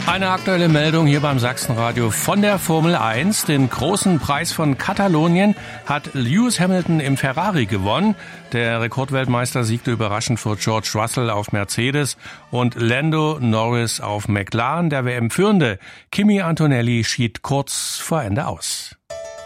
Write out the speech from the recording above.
Eine aktuelle Meldung hier beim Sachsenradio von der Formel 1. Den großen Preis von Katalonien hat Lewis Hamilton im Ferrari gewonnen. Der Rekordweltmeister siegte überraschend vor George Russell auf Mercedes und Lando Norris auf McLaren. Der WM-Führende Kimi Antonelli schied kurz vor Ende aus.